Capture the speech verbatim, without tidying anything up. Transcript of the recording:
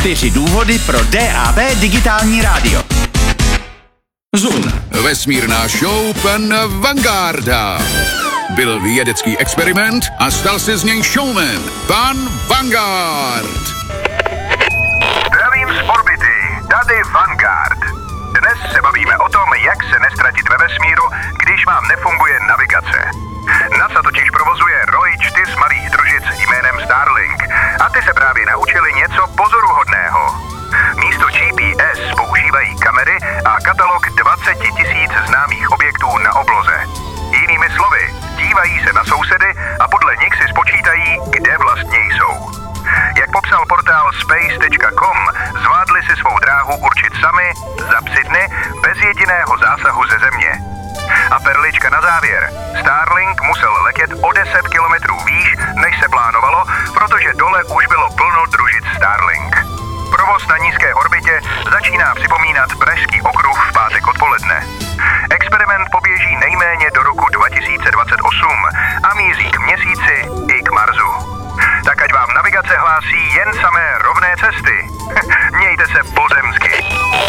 Čtyři důvody pro D A B digitální rádio. Zoom. Vesmírná show pan Vangarda. Byl vědecký experiment a stal se z něj showman. Pan Vanguard. Zdravím z orbity, tady Vanguard. Dnes se bavíme o tom, jak se nestratit ve vesmíru, když vám nefunguje navigace. NASA totiž provozuje roj čtyř malých družic jménem Starlink a ty se právě naučili něco pozoruhodného. Místo G P S používají kamery a katalog dvacet tisíc známých objektů na obloze. Jinými slovy, dívají se na sousedy a podle nich si spočítají, kde vlastně jsou. Jak popsal portál space tečka com, zvládli si svou dráhu určit sami za tři dny bez jediného zásahu ze země. A perlička na závěr. Starlink musel letět o deset kilometrů výš, než se plánovalo, protože dole už bylo plno družic Starlink. Provoz na nízké orbitě začíná připomínat Pražský okruh v pátek odpoledne. Experiment poběží nejméně do roku dva tisíce dvacet osm a míří k Měsíci i k Marsu. Tak ať vám navigace hlásí jen samé rovné cesty. Mějte se pozemsky.